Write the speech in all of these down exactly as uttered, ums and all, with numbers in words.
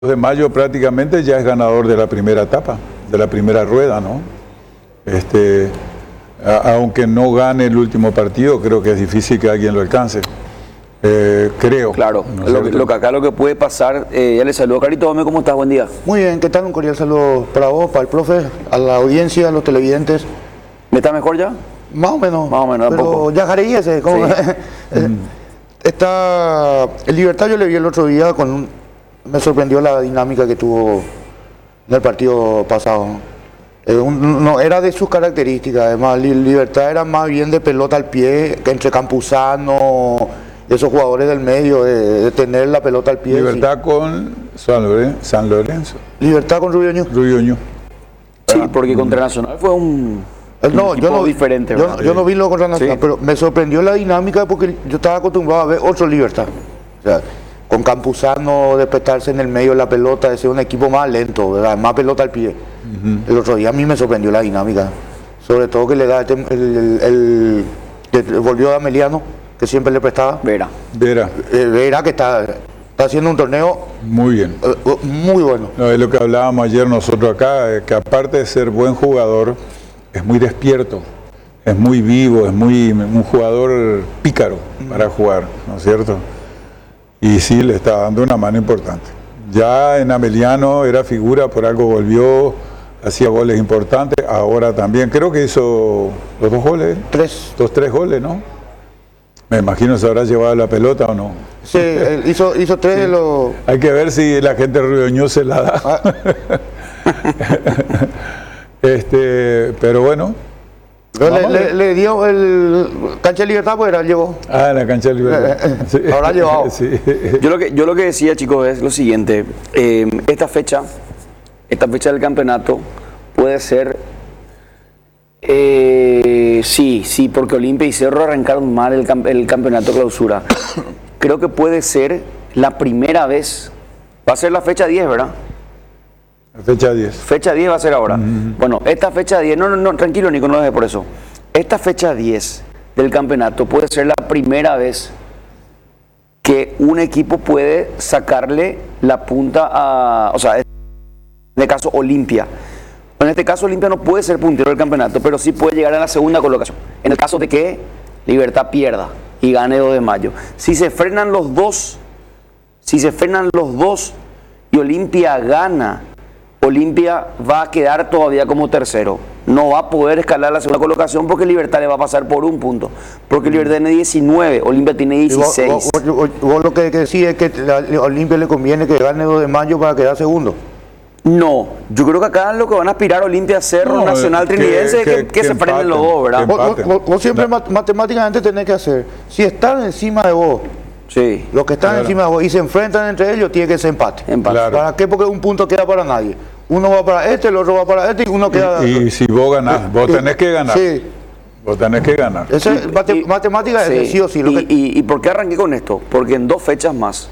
de mayo prácticamente ya es ganador de la primera etapa, de la primera rueda, ¿no? Este, a, aunque no gane el último partido, creo que es difícil que alguien lo alcance. Eh, creo. Claro, ¿no lo, que, lo que acá lo que puede pasar, eh, ya le saludo. Carito, Gómez, ¿cómo estás? Buen día. Muy bien, ¿qué tal? Un cordial saludo para vos, para el profe, a la audiencia, a los televidentes. ¿Me está mejor ya? Más o menos. Más o menos, pero poco. ya jareí ese. ¿Cómo? Sí. Está, el Libertad yo le vi el otro día, con un, me sorprendió la dinámica que tuvo en el partido pasado. Eh, un, no era de sus características, además Libertad era más bien de pelota al pie, que entre Campuzano, esos jugadores del medio, de, de tener la pelota al pie. Libertad sí. con San Lorenzo, San Lorenzo. Libertad con Rubioño. Rubioño. Sí, porque contra Nacional fue un, un No, yo no, diferente. yo, yo no vi lo contra Nacional, Sí. pero me sorprendió la dinámica porque yo estaba acostumbrado a ver otro Libertad. O sea, con Campuzano despertarse en el medio de la pelota, de ser un equipo más lento, ¿verdad? Más pelota al pie. Uh-huh. El otro día a mí me sorprendió la dinámica. Sobre todo que le da el, el, el, el que volvió a Ameliano, que siempre le prestaba. Vera. Vera. Eh, Vera, que está, está haciendo un torneo muy bien. Eh, muy bueno. No, es lo que hablábamos ayer nosotros acá, eh, que aparte de ser buen jugador, es muy despierto, es muy vivo, es muy un jugador pícaro para jugar, ¿no es cierto? Y sí, le está dando una mano importante. Ya en Ameliano era figura, por algo volvió, hacía goles importantes, ahora también, creo que hizo los dos goles. Tres. Los tres goles, ¿no? Me imagino se habrá llevado la pelota o no. Sí, hizo, hizo tres sí. de los... Hay que ver si la gente de Rubioño se la da. Ah. este, pero bueno. Le, le, le dio el cancha de Libertad, pues era, llevó. Ah, la cancha de Libertad. Sí. Habrá llevado. Sí. Yo lo que yo lo que decía, chicos, es lo siguiente. Eh, esta fecha, esta fecha del campeonato puede ser... Eh, sí, sí, porque Olimpia y Cerro arrancaron mal el, el campeonato clausura. Creo que puede ser la primera vez. Va a ser la fecha diez, ¿verdad? Fecha diez. Fecha diez va a ser ahora. Uh-huh. Bueno, esta fecha diez, no, no, no, tranquilo, Nico, no lo dejes por eso. Esta fecha diez del campeonato puede ser la primera vez que un equipo puede sacarle la punta a, o sea, en este caso Olimpia. En este caso Olimpia no puede ser puntero del campeonato, pero sí puede llegar a la segunda colocación. En el caso de que Libertad pierda y gane dos de mayo. Si se frenan los dos, si se frenan los dos y Olimpia gana, Olimpia va a quedar todavía como tercero. No va a poder escalar la segunda colocación porque Libertad le va a pasar por un punto. Porque Libertad tiene diecinueve, Olimpia tiene dieciséis. Vos, vos, vos, vos lo que decís es que a Olimpia le conviene que gane dos de mayo para quedar segundo. No, yo creo que acá lo que van a aspirar Olimpia, Cerro, no, Nacional, que, Trinidense es que, que, que, que se frenen los dos, ¿verdad? Vos, vos, vos siempre no. matemáticamente tenés que hacer, si están encima de vos, sí, los que están claro. encima de vos y se enfrentan entre ellos, tiene que ser empate. empate. Claro. ¿Para qué? Porque un punto queda para nadie. Uno va para este, el otro va para este y uno queda... Y, y si vos ganás, vos tenés que ganar. Sí. Vos tenés que ganar. Esa es mate, y, matemática sí. es sí o sí. Lo y, que... y, ¿Y por qué arranqué con esto? Porque en dos fechas más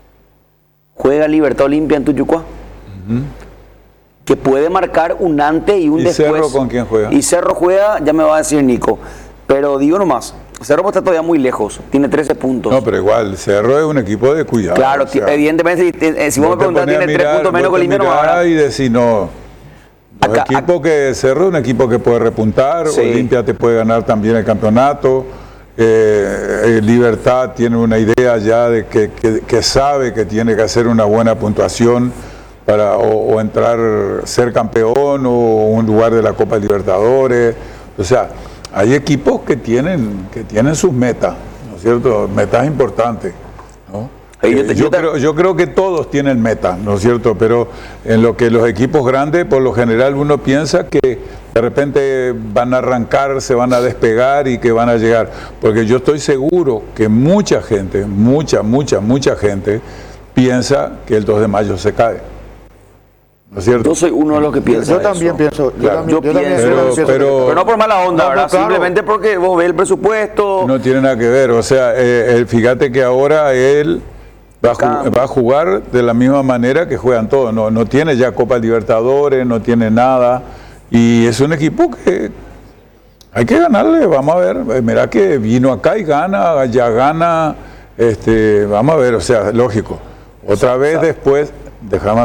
juega Libertad Olimpia en Tuyucuá. Uh-huh. Que puede marcar un antes y un ¿Y después. ¿Y Cerro con quién juega? Y Cerro juega, ya me va a decir Nico. Pero digo nomás, Cerro está todavía muy lejos, tiene trece puntos. No, pero igual, Cerro es un equipo de cuidado. Claro, o sea, evidentemente, si, si vos, vos me preguntás, tiene tres puntos menos que Olimpia, no va a y decir, no, los acá, equipos que Cerro es un equipo que puede repuntar, sí. Olimpia te puede ganar también el campeonato, eh, eh, Libertad tiene una idea ya de que, que, que sabe que tiene que hacer una buena puntuación para o, o entrar, ser campeón o un lugar de la Copa Libertadores, o sea, hay equipos que tienen, que tienen sus metas, ¿no es cierto? Metas importantes, ¿no? Hey, yo, te, yo, yo, te... creo, yo creo que todos tienen metas, ¿no es cierto? Pero en lo que los equipos grandes, por lo general uno piensa que de repente van a arrancar, se van a despegar y que van a llegar. Porque yo estoy seguro que mucha gente, mucha, mucha, mucha gente piensa que el dos de mayo se cae. ¿No es cierto? Yo soy uno de los que piensa Yo también eso. pienso. Yo, claro. también, yo, yo pienso, también pero, pienso pero, pero no por mala onda, no, ¿verdad? Claro. Simplemente porque vos ves el presupuesto. No tiene nada que ver. O sea, eh, fíjate que ahora él va a, va a jugar de la misma manera que juegan todos. No, no tiene ya Copa Libertadores, no tiene nada. Y es un equipo que hay que ganarle. Vamos a ver. Mira que vino acá y gana, ya gana. Este, vamos a ver, o sea, lógico. Otra vez después Dejamos